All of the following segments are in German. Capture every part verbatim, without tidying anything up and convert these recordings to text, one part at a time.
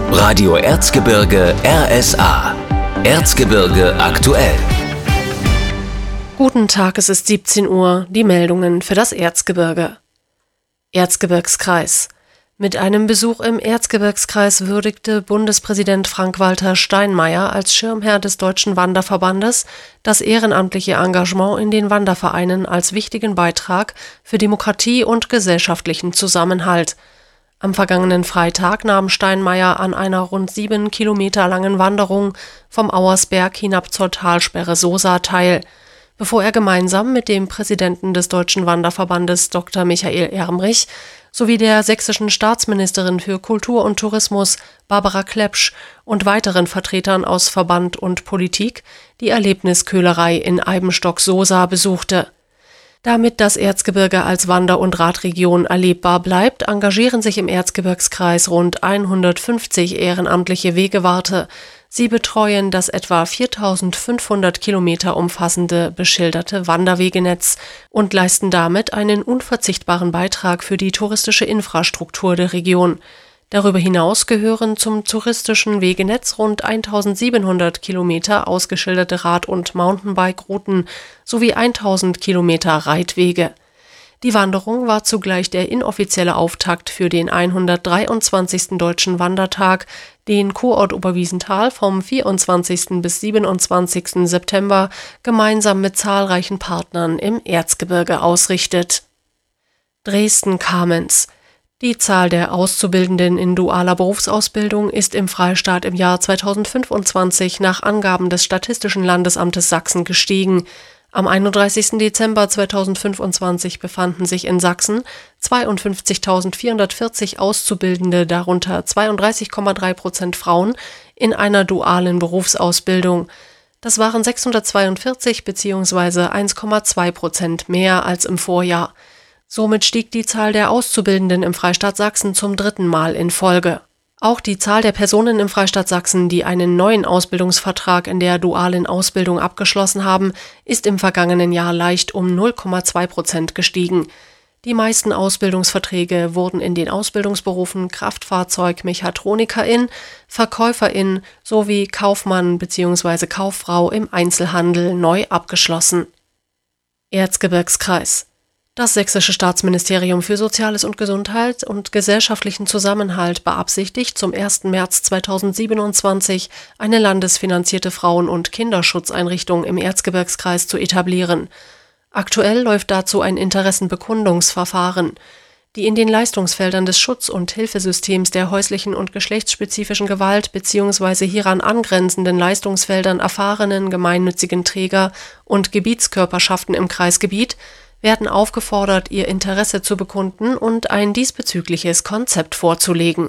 Radio Erzgebirge R S A. Erzgebirge aktuell. Guten Tag, es ist siebzehn Uhr. Die Meldungen für das Erzgebirge. Erzgebirgskreis. Mit einem Besuch im Erzgebirgskreis würdigte Bundespräsident Frank-Walter Steinmeier als Schirmherr des Deutschen Wanderverbandes das ehrenamtliche Engagement in den Wandervereinen als wichtigen Beitrag für Demokratie und gesellschaftlichen Zusammenhalt. Am vergangenen Freitag nahm Steinmeier an einer rund sieben Kilometer langen Wanderung vom Auersberg hinab zur Talsperre Sosa teil, bevor er gemeinsam mit dem Präsidenten des Deutschen Wanderverbandes Doktor Michael Ermrich sowie der sächsischen Staatsministerin für Kultur und Tourismus Barbara Klepsch und weiteren Vertretern aus Verband und Politik die Erlebnisköhlerei in Eibenstock-Sosa besuchte. Damit das Erzgebirge als Wander- und Radregion erlebbar bleibt, engagieren sich im Erzgebirgskreis rund hundertfünfzig ehrenamtliche Wegewarte. Sie betreuen das etwa viertausendfünfhundert Kilometer umfassende beschilderte Wanderwegenetz und leisten damit einen unverzichtbaren Beitrag für die touristische Infrastruktur der Region. Darüber hinaus gehören zum touristischen Wegenetz rund eintausendsiebenhundert Kilometer ausgeschilderte Rad- und Mountainbike-Routen sowie tausend Kilometer Reitwege. Die Wanderung war zugleich der inoffizielle Auftakt für den hundertdreiundzwanzigsten Deutschen Wandertag, den Kurort Oberwiesenthal vom vierundzwanzigsten bis siebenundzwanzigsten September gemeinsam mit zahlreichen Partnern im Erzgebirge ausrichtet. Dresden-Kamenz. Die Zahl der Auszubildenden in dualer Berufsausbildung ist im Freistaat im Jahr zweitausendfünfundzwanzig nach Angaben des Statistischen Landesamtes Sachsen gestiegen. Am einunddreißigsten Dezember zweitausendfünfundzwanzig befanden sich in Sachsen zweiundfünfzigtausendvierhundertvierzig Auszubildende, darunter zweiunddreißig Komma drei Prozent Frauen, in einer dualen Berufsausbildung. Das waren sechshundertzweiundvierzig bzw. eins Komma zwei Prozent mehr als im Vorjahr. Somit stieg die Zahl der Auszubildenden im Freistaat Sachsen zum dritten Mal in Folge. Auch die Zahl der Personen im Freistaat Sachsen, die einen neuen Ausbildungsvertrag in der dualen Ausbildung abgeschlossen haben, ist im vergangenen Jahr leicht um null Komma zwei Prozent gestiegen. Die meisten Ausbildungsverträge wurden in den Ausbildungsberufen Kraftfahrzeug-Mechatronikerin, Verkäuferin sowie Kaufmann bzw. Kauffrau im Einzelhandel neu abgeschlossen. Erzgebirgskreis. Das Sächsische Staatsministerium für Soziales und Gesundheit und gesellschaftlichen Zusammenhalt beabsichtigt, zum ersten März zweitausendsiebenundzwanzig eine landesfinanzierte Frauen- und Kinderschutzeinrichtung im Erzgebirgskreis zu etablieren. Aktuell läuft dazu ein Interessenbekundungsverfahren. Die in den Leistungsfeldern des Schutz- und Hilfesystems der häuslichen und geschlechtsspezifischen Gewalt bzw. hieran angrenzenden Leistungsfeldern erfahrenen gemeinnützigen Träger und Gebietskörperschaften im Kreisgebiet werden aufgefordert, ihr Interesse zu bekunden und ein diesbezügliches Konzept vorzulegen.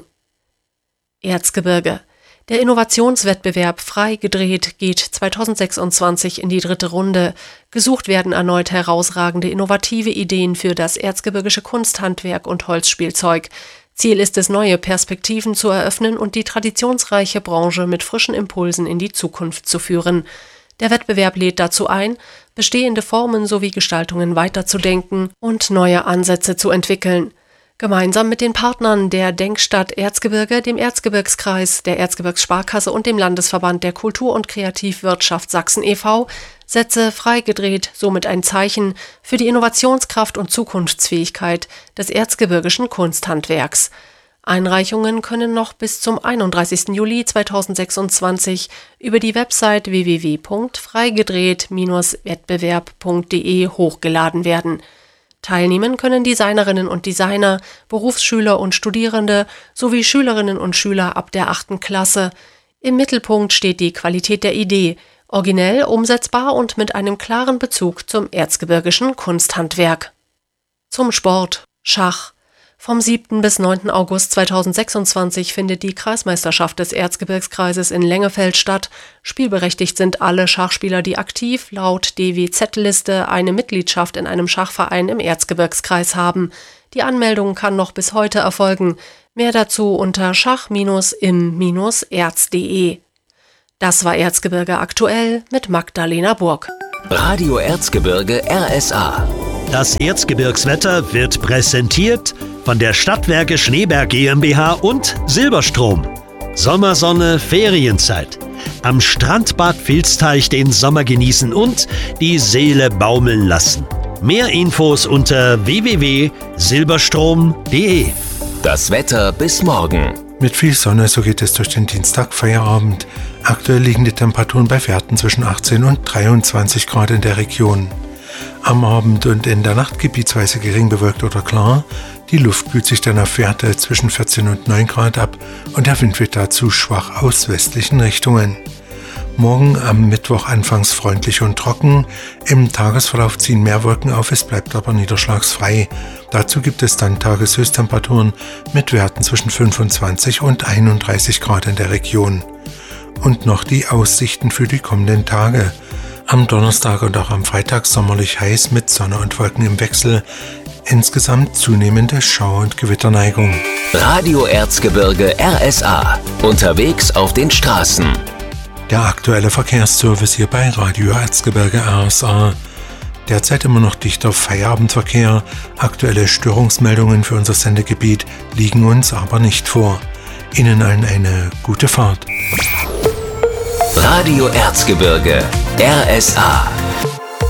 Erzgebirge. Der Innovationswettbewerb Frei gedreht geht zweitausendsechsundzwanzig in die dritte Runde. Gesucht werden erneut herausragende innovative Ideen für das erzgebirgische Kunsthandwerk und Holzspielzeug. Ziel ist es, neue Perspektiven zu eröffnen und die traditionsreiche Branche mit frischen Impulsen in die Zukunft zu führen. Der Wettbewerb lädt dazu ein, bestehende Formen sowie Gestaltungen weiterzudenken und neue Ansätze zu entwickeln. Gemeinsam mit den Partnern der Denkstadt Erzgebirge, dem Erzgebirgskreis, der Erzgebirgssparkasse und dem Landesverband der Kultur- und Kreativwirtschaft Sachsen e V setze Frei gedreht somit ein Zeichen für die Innovationskraft und Zukunftsfähigkeit des erzgebirgischen Kunsthandwerks. Einreichungen können noch bis zum einunddreißigsten Juli zweitausendsechsundzwanzig über die Website w w w punkt freigedreht Bindestrich wettbewerb punkt d e hochgeladen werden. Teilnehmen können Designerinnen und Designer, Berufsschüler und Studierende sowie Schülerinnen und Schüler ab der achten Klasse. Im Mittelpunkt steht die Qualität der Idee, originell, umsetzbar und mit einem klaren Bezug zum erzgebirgischen Kunsthandwerk. Zum Sport. Schach. Vom siebten bis neunten August zweitausendsechsundzwanzig findet die Kreismeisterschaft des Erzgebirgskreises in Lengefeld statt. Spielberechtigt sind alle Schachspieler, die aktiv laut D W Z-Liste eine Mitgliedschaft in einem Schachverein im Erzgebirgskreis haben. Die Anmeldung kann noch bis heute erfolgen. Mehr dazu unter schach Bindestrich im Bindestrich erz punkt d e. Das war Erzgebirge aktuell mit Magdalena Burg. Radio Erzgebirge R S A. Das Erzgebirgswetter wird präsentiert von der Stadtwerke Schneeberg GmbH und Silberstrom. Sommersonne, Ferienzeit. Am Strandbad Vilsteich den Sommer genießen und die Seele baumeln lassen. Mehr Infos unter w w w punkt silberstrom punkt d e. Das Wetter bis morgen. Mit viel Sonne, so geht es durch den Dienstag Feierabend. Aktuell liegen die Temperaturen bei Werten zwischen achtzehn und dreiundzwanzig Grad in der Region. Am Abend und in der Nacht gebietsweise gering bewölkt oder klar. Die Luft kühlt sich dann auf Werte zwischen vierzehn und neun Grad ab und der Wind wird dazu schwach aus westlichen Richtungen. Morgen am Mittwoch anfangs freundlich und trocken. Im Tagesverlauf ziehen mehr Wolken auf, es bleibt aber niederschlagsfrei. Dazu gibt es dann Tageshöchsttemperaturen mit Werten zwischen fünfundzwanzig und einunddreißig Grad in der Region. Und noch die Aussichten für die kommenden Tage. Am Donnerstag und auch am Freitag sommerlich heiß mit Sonne und Wolken im Wechsel. Insgesamt zunehmende Schauer- und Gewitterneigung. Radio Erzgebirge R S A. Unterwegs auf den Straßen. Der aktuelle Verkehrsservice hier bei Radio Erzgebirge R S A. Derzeit immer noch dichter Feierabendverkehr. Aktuelle Störungsmeldungen für unser Sendegebiet liegen uns aber nicht vor. Ihnen allen eine gute Fahrt. Radio Erzgebirge R S A.